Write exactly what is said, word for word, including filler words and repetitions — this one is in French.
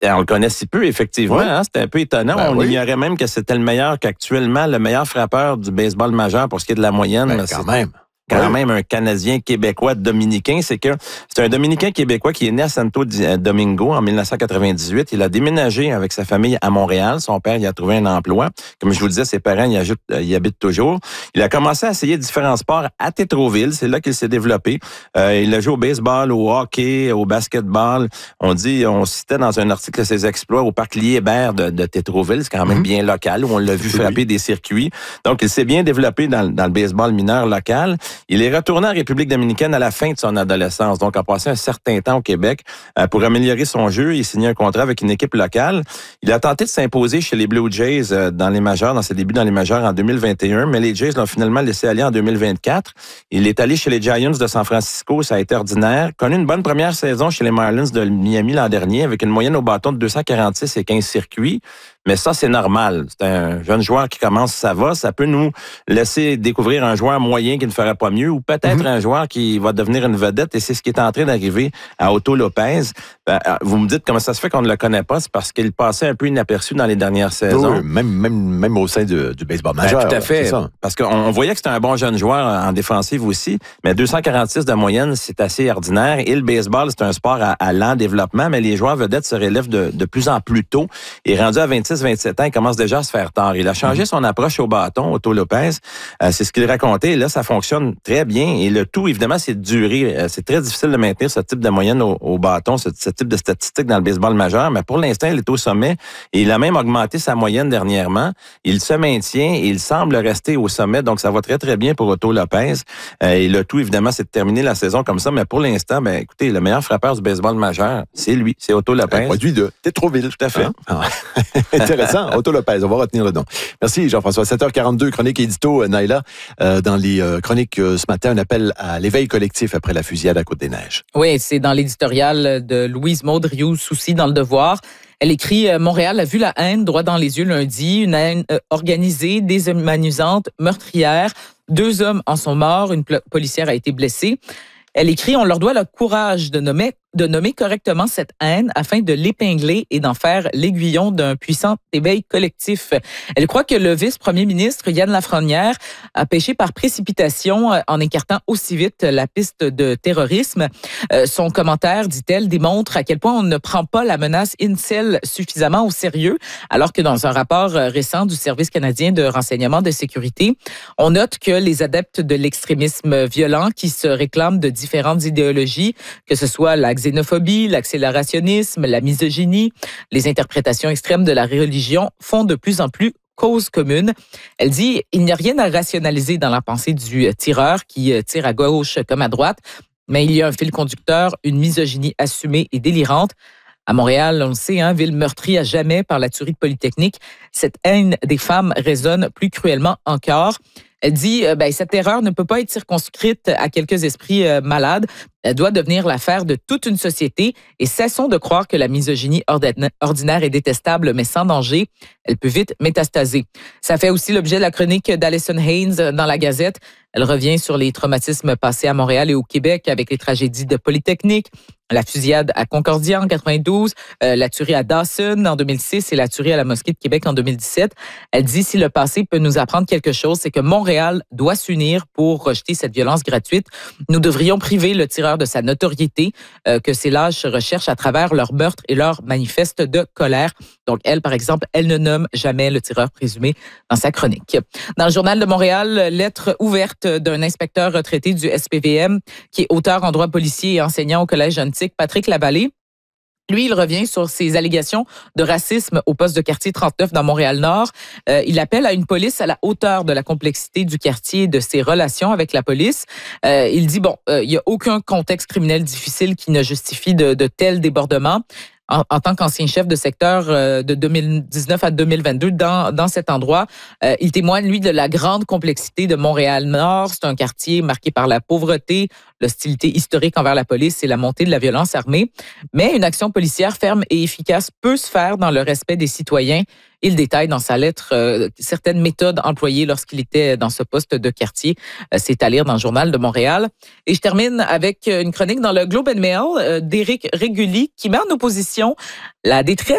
Et on le connaît si peu, effectivement. Ouais. Hein? C'était un peu étonnant. Ben on oui. ignorait même que c'était le meilleur qu'actuellement, le meilleur frappeur du baseball majeur pour ce qui est de la moyenne. Ben, c'est quand même. quand Ouais. même un Canadien québécois dominicain. C'est que c'est un Dominicain québécois qui est né à Santo Domingo en dix-neuf cent quatre-vingt-dix-huit. Il a déménagé avec sa famille à Montréal. Son père, il a trouvé un emploi. Comme je vous le disais, ses parents, ils habitent, ils habitent toujours. Il a commencé à essayer différents sports à Tétroville. C'est là qu'il s'est développé. Euh, il a joué au baseball, au hockey, au basketball. On dit, on citait dans un article ses exploits au parc Liébert de, de Tétroville. C'est quand même mm-hmm. bien local, où on l'a vu C'est frapper lui. des circuits. Donc, il s'est bien développé dans, dans le baseball mineur local. Il est retourné en République dominicaine à la fin de son adolescence, donc a passé un certain temps au Québec euh, pour améliorer son jeu. Il a signé un contrat avec une équipe locale. Il a tenté de s'imposer chez les Blue Jays euh, dans les majeurs, dans ses débuts dans les majeurs en deux mille vingt et un, mais les Jays l'ont finalement laissé aller en deux mille vingt-quatre. Il est allé chez les Giants de San Francisco, ça a été ordinaire. Connu une bonne première saison chez les Marlins de Miami l'an dernier, avec une moyenne au bâton de deux cent quarante-six et quinze circuits. Mais ça, c'est normal. C'est un jeune joueur qui commence, ça va. Ça peut nous laisser découvrir un joueur moyen qui ne ferait pas mieux ou peut-être mm-hmm. un joueur qui va devenir une vedette. Et c'est ce qui est en train d'arriver à Otto Lopez. Ben, vous me dites comment ça se fait qu'on ne le connaît pas. C'est parce qu'il passait un peu inaperçu dans les dernières saisons. Oui, même, même, même au sein de, du baseball majeur. Ben, tout à fait. Ça. Parce qu'on voyait que c'était un bon jeune joueur en défensive aussi. Mais deux cent quarante-six de moyenne, c'est assez ordinaire. Et le baseball, c'est un sport à, à lent développement. Mais les joueurs vedettes se relèvent de, de plus en plus tôt. Et rendu à vingt-six vingt-sept ans, il commence déjà à se faire tard. Il a changé son approche au bâton, Otto Lopez. Euh, c'est ce qu'il racontait. Et là, ça fonctionne très bien. Et le tout, évidemment, c'est de durer. Euh, c'est très difficile de maintenir ce type de moyenne au, au bâton, ce, ce type de statistique dans le baseball majeur. Mais pour l'instant, il est au sommet. Et il a même augmenté sa moyenne dernièrement. Il se maintient et il semble rester au sommet. Donc, ça va très, très bien pour Otto Lopez. Euh, et le tout, évidemment, c'est de terminer la saison comme ça. Mais pour l'instant, ben, écoutez, le meilleur frappeur du baseball majeur, c'est lui. C'est Otto Lopez. Un produit de Tétroville. Tout à fait. Hein? Intéressant. Otto Lopez, on va retenir le nom. Merci Jean-François. sept heures quarante-deux, chronique édito, Naïla. Euh, dans les euh, chroniques euh, ce matin, un appel à l'éveil collectif après la fusillade à Côte-des-Neiges. Oui, c'est dans l'éditorial de Louise Maud Rioux-Soucy dans Le Devoir. Elle écrit « Montréal a vu la haine droit dans les yeux lundi, une haine euh, organisée, déshumanisante, meurtrière. Deux hommes en sont morts, une pl- policière a été blessée. » Elle écrit « On leur doit le courage de nommer de nommer correctement cette haine afin de l'épingler et d'en faire l'aiguillon d'un puissant éveil collectif. » Elle croit que le vice-premier ministre Yann Lafrenière a péché par précipitation en écartant aussi vite la piste de terrorisme. Son commentaire, dit-elle, démontre à quel point on ne prend pas la menace incel suffisamment au sérieux, alors que dans un rapport récent du Service canadien de renseignement de sécurité, on note que les adeptes de l'extrémisme violent qui se réclament de différentes idéologies, que ce soit la xénophobie, l'accélérationnisme, la misogynie, les interprétations extrêmes de la religion font de plus en plus cause commune. Elle dit « Il n'y a rien à rationaliser dans la pensée du tireur qui tire à gauche comme à droite, mais il y a un fil conducteur, une misogynie assumée et délirante. » À Montréal, on le sait, hein, ville meurtrie à jamais par la tuerie de Polytechnique, cette haine des femmes résonne plus cruellement encore. Elle dit euh, ben, cette terreur ne peut pas être circonscrite à quelques esprits euh, malades. Elle doit devenir l'affaire de toute une société et cessons de croire que la misogynie ordinaire est détestable mais sans danger. Elle peut vite métastaser. Ça fait aussi l'objet de la chronique d'Alison Haynes dans la Gazette. Elle revient sur les traumatismes passés à Montréal et au Québec avec les tragédies de Polytechnique, la fusillade à Concordia en quatre-vingt-douze, euh, la tuerie à Dawson en deux mille six et la tuerie à la Mosquée de Québec en deux mille dix-sept. Elle dit si le passé peut nous apprendre quelque chose, c'est que Montréal doit s'unir pour rejeter cette violence gratuite. Nous devrions priver le tireur de sa notoriété euh, que ces lâches recherchent à travers leur meurtre et leur manifeste de colère. Donc elle, par exemple, elle ne nomme jamais le tireur présumé dans sa chronique. Dans le Journal de Montréal, lettre ouverte d'un inspecteur retraité du S P V M qui est auteur en droit policier et enseignant au Collège Jeannetique, Patrick Lavallée. Lui, il revient sur ses allégations de racisme au poste de quartier trente-neuf dans Montréal-Nord. Euh, il appelle à une police à la hauteur de la complexité du quartier et de ses relations avec la police. Euh, il dit, bon, euh, il n'y a aucun contexte criminel difficile qui ne justifie de, de tels débordements. En, en tant qu'ancien chef de secteur euh, de deux mille dix-neuf à deux mille vingt-deux dans, dans cet endroit, euh, il témoigne, lui, de la grande complexité de Montréal-Nord. C'est un quartier marqué par la pauvreté, l'hostilité historique envers la police et la montée de la violence armée. Mais une action policière ferme et efficace peut se faire dans le respect des citoyens. Il détaille dans sa lettre euh, certaines méthodes employées lorsqu'il était dans ce poste de quartier. Euh, c'est à lire dans le Journal de Montréal. Et je termine avec une chronique dans le Globe and Mail euh, d'Éric Réguli qui met en opposition la détresse